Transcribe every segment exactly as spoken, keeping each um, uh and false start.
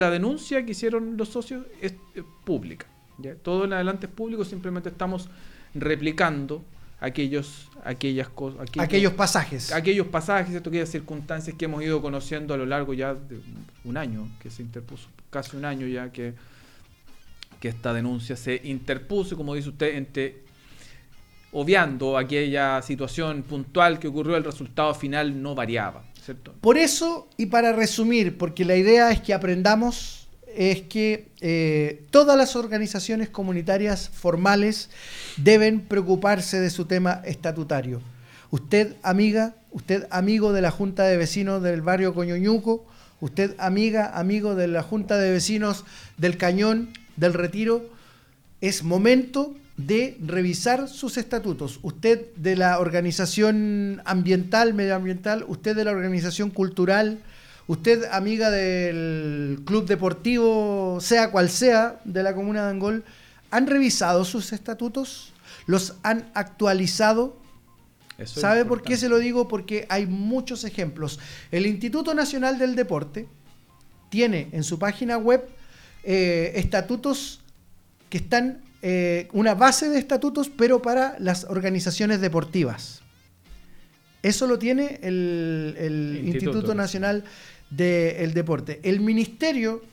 la denuncia que hicieron los socios es pública, ¿ya? Todo en adelante es público, simplemente estamos replicando aquellos, aquellas cosas, aquellos, aquellos pasajes. Aquellos pasajes, ¿cierto? Aquellas circunstancias que hemos ido conociendo a lo largo ya de un año, que se interpuso, casi un año ya que, que esta denuncia se interpuso, como dice usted, entre, obviando aquella situación puntual que ocurrió, el resultado final no variaba, ¿cierto? Por eso, y para resumir, porque la idea es que aprendamos, es que eh, todas las organizaciones comunitarias formales deben preocuparse de su tema estatutario. Usted, amiga, usted, amigo de la Junta de Vecinos del barrio Coñoñuco, usted, amiga, amigo de la Junta de Vecinos del Cañón, del Retiro, es momento de revisar sus estatutos. Usted de la organización ambiental, medioambiental, usted de la organización cultural, usted amiga del club deportivo, sea cual sea, de la comuna de Angol, ¿han revisado sus estatutos? ¿Los han actualizado? Eso ¿Sabe por qué se lo digo? Porque hay muchos ejemplos. El Instituto Nacional del Deporte tiene en su página web eh, estatutos que están, eh, una base de estatutos, pero para las organizaciones deportivas. Eso lo tiene el, el Instituto, Instituto Nacional del Deporte. El Ministerio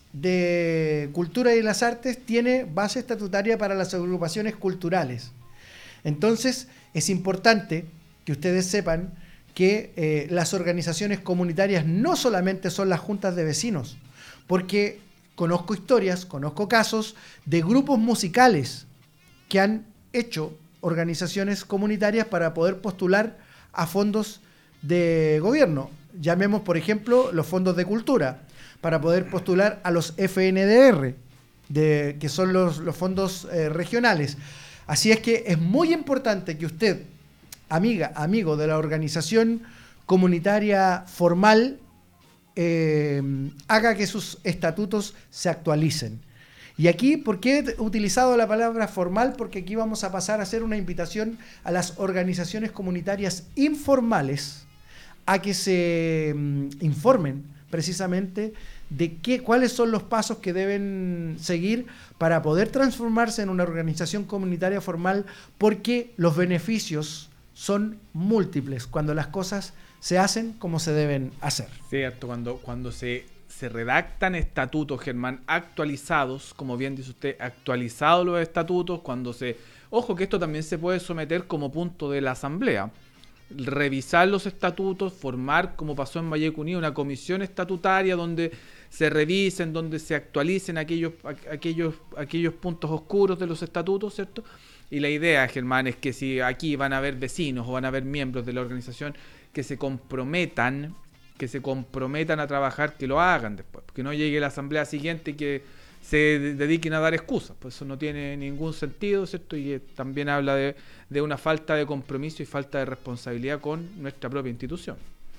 de Cultura y las Artes tiene base estatutaria para las agrupaciones culturales. Entonces, es importante que ustedes sepan que eh, las organizaciones comunitarias no solamente son las juntas de vecinos, porque conozco historias, conozco casos de grupos musicales que han hecho organizaciones comunitarias para poder postular a fondos de gobierno. Llamemos, por ejemplo, los fondos de cultura, para poder postular a los F N D R, de, que son los, los fondos eh, regionales. Así es que es muy importante que usted, amiga, amigo de la organización comunitaria formal, eh, haga que sus estatutos se actualicen. Y aquí, ¿por qué he utilizado la palabra formal? Porque aquí vamos a pasar a hacer una invitación a las organizaciones comunitarias informales a que se um, informen precisamente de qué, cuáles son los pasos que deben seguir para poder transformarse en una organización comunitaria formal, porque los beneficios son múltiples cuando las cosas se hacen como se deben hacer. Cierto, cuando, cuando se, se redactan estatutos, Germán, actualizados, como bien dice usted, actualizados los estatutos, cuando se... Ojo que esto también se puede someter como punto de la asamblea. Revisar los estatutos, formar, como pasó en Valleco Unido, una comisión estatutaria donde se revisen, donde se actualicen aquellos, aquellos, aquellos puntos oscuros de los estatutos, ¿cierto? Y la idea, Germán, es que si aquí van a haber vecinos o van a haber miembros de la organización que se comprometan, que se comprometan a trabajar, que lo hagan después, que no llegue la asamblea siguiente y que se dediquen a dar excusas, pues eso no tiene ningún sentido, ¿cierto? Y también habla de, de una falta de compromiso y falta de responsabilidad con nuestra propia institución.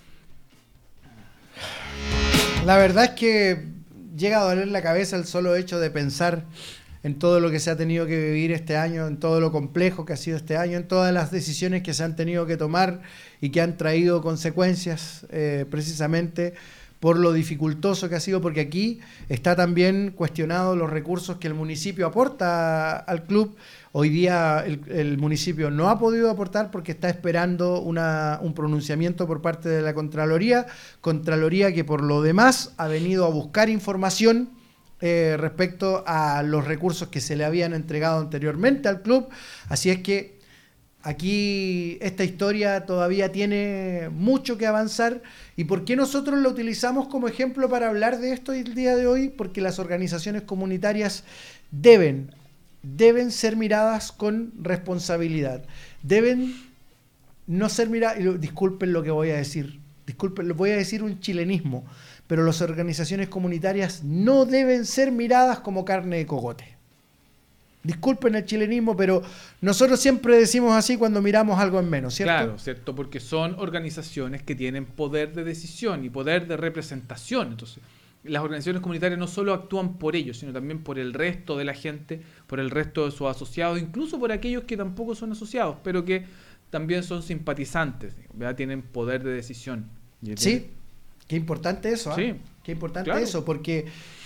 La verdad es que llega a doler la cabeza el solo hecho de pensar en todo lo que se ha tenido que vivir este año, en todo lo complejo que ha sido este año, en todas las decisiones que se han tenido que tomar y que han traído consecuencias eh, precisamente por lo dificultoso que ha sido, porque aquí está también cuestionado los recursos que el municipio aporta al club. Hoy día el, el municipio no ha podido aportar porque está esperando una, un pronunciamiento por parte de la Contraloría, Contraloría que por lo demás ha venido a buscar información eh, respecto a los recursos que se le habían entregado anteriormente al club. Así es que aquí esta historia todavía tiene mucho que avanzar. ¿Y por qué nosotros lo utilizamos como ejemplo para hablar de esto el día de hoy? Porque las organizaciones comunitarias deben, deben ser miradas con responsabilidad. Deben no ser miradas, disculpen lo que voy a decir, disculpen, voy a decir un chilenismo, pero las organizaciones comunitarias no deben ser miradas como carne de cogote. Disculpen el chilenismo, pero nosotros siempre decimos así cuando miramos algo en menos, ¿cierto? Claro, ¿cierto? Porque son organizaciones que tienen poder de decisión y poder de representación. Entonces, las organizaciones comunitarias no solo actúan por ellos, sino también por el resto de la gente, por el resto de sus asociados, incluso por aquellos que tampoco son asociados, pero que también son simpatizantes, ¿verdad? Tienen poder de decisión. Sí, qué importante eso, ¿eh? Sí. Qué importante Claro. eso, porque